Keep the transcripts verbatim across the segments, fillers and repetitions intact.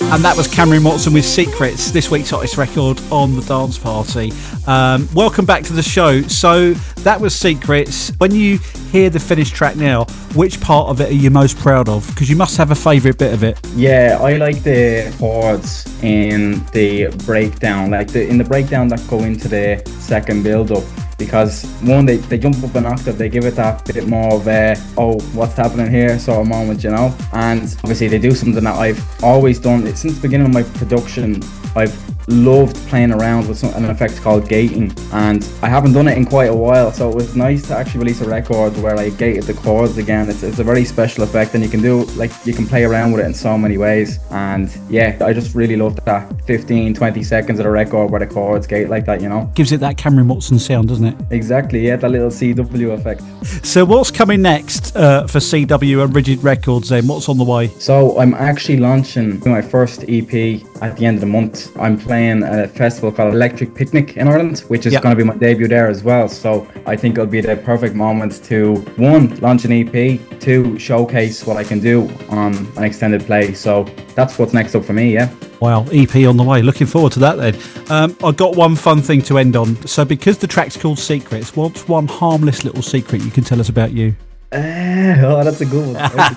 And that was Cameron Watson with Secrets, this week's hottest record on the Dance Party. Um, welcome back to the show. So that was Secrets. When you hear the finished track now, which part of it are you most proud of? Because you must have a favourite bit of it. Yeah, I like the chords in the breakdown, like the in the breakdown that go into the second build-up. Because one, they, they jump up an octave, they give it that bit more of a, oh, what's happening here sort of moment, you know? And obviously they do something that I've always done. Since the beginning of my production, I've loved playing around with some, an effect called gating, and I haven't done it in quite a while, so it was nice to actually release a record where I gated the chords again. It's, it's a very special effect, and you can do, like, you can play around with it in so many ways. And yeah, I just really loved that fifteen, twenty seconds of the record where the chords gate like that, you know? Gives it that Cameron Watson sound, doesn't it? Exactly, yeah, that little C W effect. So what's coming next uh, for C W and Rigid Records then? What's on the way? So I'm actually launching my first E P at the end of the month. I'm playing a festival called Electric Picnic in Ireland, which is yep. going to be my debut there as well. So I think it'll be the perfect moment to, one, launch an E P, two, showcase what I can do on an extended play. So that's what's next up for me, yeah. Wow, E P on the way. Looking forward to that then. Um, I've got one fun thing to end on. So because the track's called Secrets, what's one harmless little secret you can tell us about you? Uh, oh, that's a good one.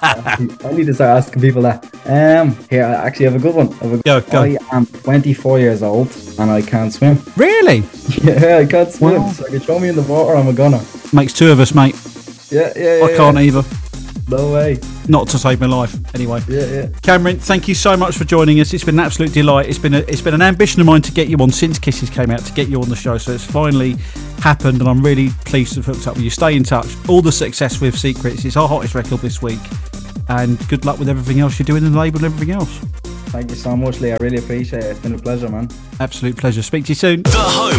I need to start asking people that. Um, here, I actually have a good one. I, have a, go, go. I am twenty-four years old and I can't swim. Really? Yeah, I can't swim. Wow. So if you throw me in the water, I'm a gunner. Makes two of us, mate. Yeah, yeah, yeah. I can't yeah. either. No way. Not to save my life, anyway. Yeah, yeah. Cameron, thank you so much for joining us. It's been an absolute delight. It's been a, it's been an ambition of mine to get you on since Kisses came out, to get you on the show. So it's finally happened, and I'm really pleased to have hooked up with you. Stay in touch. All the success with Secrets. It's our hottest record this week, and good luck with everything else you're doing in the label and everything else. Thank you so much, Lee. I really appreciate it. It's been a pleasure, man. Absolute pleasure. Speak to you soon. The Home